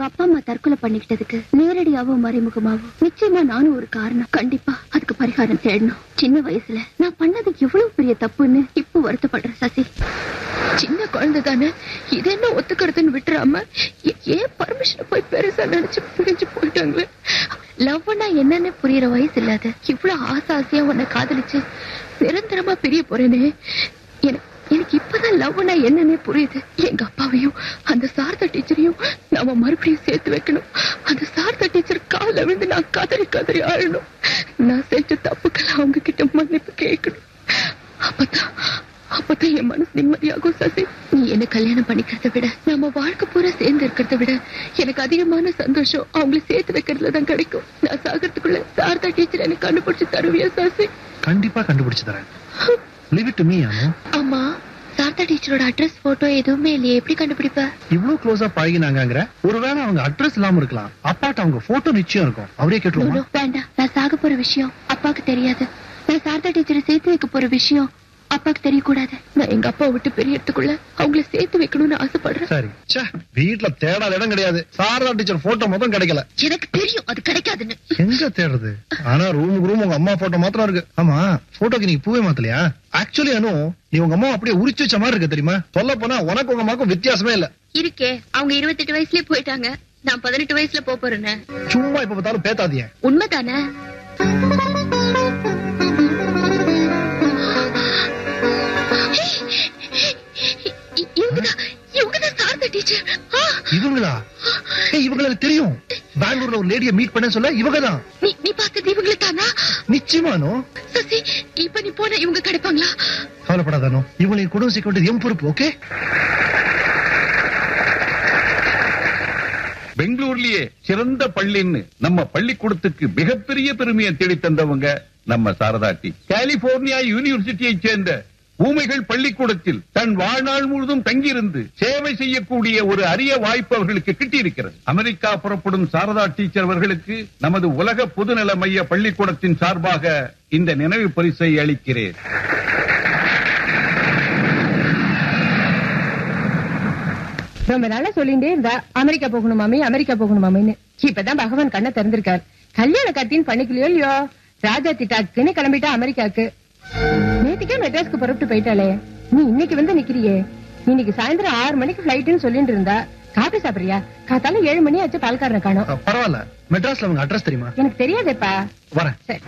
அப்பா அம்மா தற்கொலை பண்ணிக்கிட்டதுக்கு நேரடியாவும் மறைமுகமாவும் நிச்சயமா நானும் ஒரு காரணம். கண்டிப்பா அதுக்கு பரிகாரம் தேடணும். சின்ன வயசுல நான் பண்ணது எவ்வளவு பெரிய தப்புன்னு இப்போ வருத்தப்படுறேன் சசி. சின்ன குழந்தை தானே, இது என்ன ஒத்துக்கிறதுன்னு விட்டுறாம ஏன் பர்மிஷன் போய் பெருசா நினைச்சு பிரிஞ்சு போயிட்டாங்களே. லவ்னா என்னன்னு புரியுற வயசு இல்லாத இவ்வளவு ஆசையா உன்னை காதலிச்சு நிரந்தரமா பிரிய போறேனே. எனக்கு இப்பதான் லவ்னா என்னன்னே புரியுது. எங்க அப்பாவையும் அந்த சாரதா டீச்சரையும் நாம மறுபடியும் சேர்த்து வைக்கணும். அந்த சாரதா டீச்சர் கால விழுந்து நான் கதறி ஆழணும். நான் செஞ்ச தப்புக்கெல்லாம் அவங்க கிட்ட மன்னிப்பு கேட்கணும். அப்பதான் என் மனசு நிம்மதியாகும் சசி. நீ என்ன கல்யாணம் பண்ணிக்கிறத விட நம்ம வாழ்க்கை பூரா சேர்ந்து இருக்கிறத விட எனக்கு அதிகமான சந்தோஷம் அவங்களை சேர்த்து வைக்கிறதுலதான் கிடைக்கும். நான் சாகிறதுக்குள்ள சாரதா டீச்சர் எனக்கு கண்டுபிடிச்சு தருவியா சசி? கண்டிப்பா கண்டுபிடிச்சு தரேன். Leave it to me, Anu. அம்மா, சாரதா டீச்சரோட அட்ரஸ் போட்டோ எதுவுமே இல்லையே, எப்படி கண்டுபிடிப்ப? இவ்வளவு க்ளோஸா பழகினாங்கங்கற ஒருவேளை அவங்க அட்ரஸ் இல்லாம இருக்கலாம். அப்பாட்ட அவங்க போட்டோ நிச்சயம் இருக்கும். அவரே கேட்டுருவோமா? வேண்டாம், நான் சாக போற விஷயம் அப்பாக்கு தெரியாது. நான் சாரதா டீச்சரை சேர்த்து வைக்க போற விஷயம் அப்பாக்கு தெரியக்கூடாது. நான் எங்க அப்பா விட்டு பெரியத்துக்குள்ள அவங்கள சேர்த்து வைக்கணும்னு ஆசைப்படுறேன். சரி, வீட்டுல தேடாத இடம் கிடையாது. சாரதா டீச்சர் போட்டோ மொத்தம் கிடைக்கல. எனக்கு தெரியும் அது கிடைக்காதுன்னு. எங்க தேடுறது? ஆனா ரூம் உங்க அம்மா போட்டோ மாத்திரம் இருக்கு. ஆமா, போட்டோக்கு நீங்க பூவே மாத்தலையா? ஆக்சுவலி அனு, நீ உங்க அம்மா அப்படியே உரிச்சு வச்ச மாதிரி இருக்கு தெரியுமா? சொல்ல போனா உனக்கு உங்க அம்மாக்கும் வித்தியாசமே இல்ல. இருக்கே, அவங்க 28 வயசுலயே போயிட்டாங்க. நான் 18 வயசுல போறேன்னு. சும்மா இப்ப பார்த்தாலும் பேத்தாதீங்க. உண்மைதானே? இவங்களா? இவங்களுக்கு தெரியும். பெங்களூர்ல ஒரு லேடியை மீட் பண்ண சொல்ல இவங்கதான். நீ பார்த்தது இவங்கள தானா? நிச்சயமானோ. சசி, இப்ப நீ போனா இவங்க கிடைப்பாங்களா? கவலைப்படாதானோ, இவங்களை குடும்பம் சேர்க்க வேண்டியது என் பொறுப்பு. ஓகே? பெங்களூர்லயே சிறந்த பள்ளின்னு நம்ம பள்ளிக்கூடத்துக்கு மிகப்பெரிய பெருமையை தேடி தந்தவங்க நம்ம சாரதா டி. கலிபோர்னியா யூனிவர்சிட்டியை சேர்ந்த ஊமைகள் பள்ளிக்கூடத்தில் தன் வாழ்நாள் முழுதும் தங்கியிருந்து சேவை செய்யக்கூடிய ஒரு அரிய வாய்ப்பு அவர்களுக்கு கிட்டியிருக்கிறது. அமெரிக்கா புறப்படும் சாரதா டீச்சர் அவர்களுக்கு நமது உலக பொதுநல மைய பள்ளிக்கூடத்தின் சார்பாக இந்த நினைவு பரிசை அளிக்கிறேன். ரொம்ப நாளா சொல்லிட்டே இருந்தா அமெரிக்கா போகணுமாமே, அமெரிக்கா போகணுமாமேன்னு. இப்பதான் பகவான் கண்ணை திறந்திருக்காரு. கல்யாண கத்தின்னு பண்ணிக்கலையோ இல்லையோ, ராஜா திட்டாக்குன்னு கிளம்பிட்டா அமெரிக்காக்கு. நேற்றுக்கே மெட்ராஸ்க்கு புறப்பட்டு போயிட்டாளே. நீ இன்னைக்கு வந்து நிக்கிறியே. இன்னைக்கு சாயந்தரம் 6 மணிக்கு பிளைட்னு சொல்லிட்டு இருந்தா. காபி சாப்பிடுறியா? காத்தால 7 மணி ஆச்சு, பால்காரனை காணோம். பரவாயில்ல, மெட்ராஸ்ல அவங்க அட்ரஸ் தெரியுமா? எனக்கு தெரியாதேப்பா. வரேன். சரி.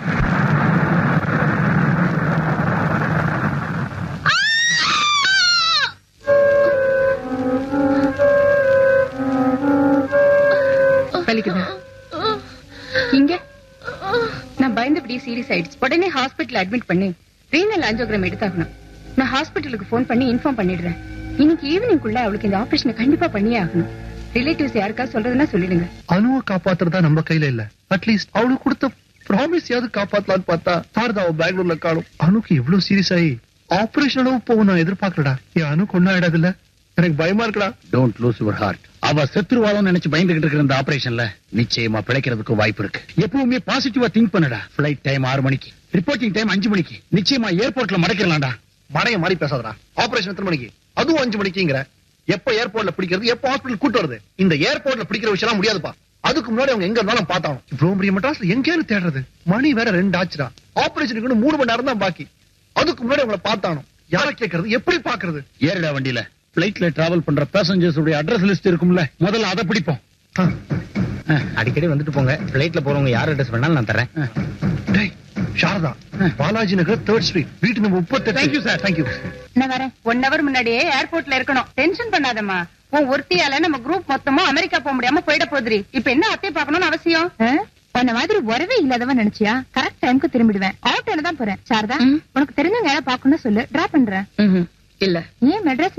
இங்க நான் பயந்தபடி சீரியஸ் ஆயிடுச்சு. உடனே ஹாஸ்பிட்டல் அட்மிட் பண்ணி ரீனல் ஆஞ்சியோகிராம் எடுத்தாகணும். நான் ஹாஸ்பிட்டலுக்கு போன் பண்ணி இன்ஃபார்ம் பண்ணிடுறேன். இன்னைக்கு ஈவினிங்குள்ள அவளுக்கு இந்த ஆபரேஷனை கண்டிப்பா பண்ணியே ஆகணும். ரிலேட்டிவ்ஸ் யாருக்கா சொல்றதுன்னா சொல்லிடுங்க. அனுவை காப்பாத்துறதா நம்ம கையில இல்ல. அட்லீஸ்ட் அவளுக்கு கொடுத்த ப்ராமிஸ் யாவது காப்பாத்தலான்னு பார்த்தா சாரதாவை பெங்களூர்ல காணும். அனுக்கு எவ்வளவு சீரியஸ் ஆகி ஆபரேஷன் போகும் நான் எதிர்பார்க்கலடா. என் அனு கொண்டாடாது இல்ல, எனக்கு பயமா இருக்குடா. Don't lose your heart. அவ செத்துருவாளோ நினைச்சு பயந்துகிட்டு இருக்கிற இந்த ஆபரேஷன்ல நிச்சயமா பிழைக்கிறதுக்கு வாய்ப்பு இருக்கு. எப்பவுமே பாசிட்டிவா திங்க் பண்ணடா. பிளைட் டைம் 6 மணிக்கு, ரிப்போர்ட்டிங் டைம் 5 மணிக்கு. நிச்சயமா ஏர்போர்ட்ல மடக்கிடலாம்டா. மடைய மாதிரி பேசாதடா. ஆபரேஷன் எத்தனை மணிக்கு? அதுவும் 5 மணிக்குங்கிற. எப்ப ஏர்போர்ட்ல பிடிக்கிறது, எப்ப ஹாஸ்பிட்டல் கூட்டு வருது? இந்த ஏர்போர்ட்ல பிடிக்கிற விஷயம் முடியாதுப்பா. அதுக்கு முன்னாடி அவங்க எங்க இருந்தாலும் பார்த்தாலும். இவ்வளவு பெரிய மெட்ராஸ்ல எங்கேன்னு தேடுறது? மணி வேற 2 ஆச்சுடா. ஆபரேஷனுக்கு 3 மணி நேரம் தான் பாக்கி. அதுக்கு முன்னாடி அவங்களை பார்த்தானும். யாரை கேட்கறது, எப்படி பாக்குறது? ஏறிடா வண்டியில. பிளைட்ல டிராவல் பண்ற பேசஞ்சர்ஸ் உடைய அட்ரஸ் லிஸ்ட் இருக்கும்ல, முதல்ல அதை பிடிப்போம். அடிக்கடி வந்துட்டு போங்க. பிளைட்ல போறவங்க யார் அட்ரஸ் வேணாலும் நான் தரேன். டேய் சாரதா, பாலாஜி நகர் 3rd ஸ்ட்ரீட், வீட்டு நம்பர் 38. Thank you sir. தேங்க்யூ. நான் வரேன். 1 hour முன்னாடியே ஏர்போர்ட்ல இருக்கணும். டென்ஷன் பண்ணாதம்மா. உன் ஒருத்தியால நம்ம குரூப் மொத்தமா அமெரிக்கா போக முடியாம போயிட போதுரி. இப்ப என்ன அத்தை பாக்கணும்னு அவசியம்? உன்ன மாதிரி உறவே இல்லாதவன் நினைச்சியா? கரெக்ட் டைமுக்கு திரும்பிடுவேன். ஆட்டோல தான் போறேன். சாரதா, உனக்கு தெரிஞ்சவங்க யாரை பாக்கணும்னு சொல்லு, டிராப் பண்றேன். இல்ல, ஏன் மெட்ராஸ்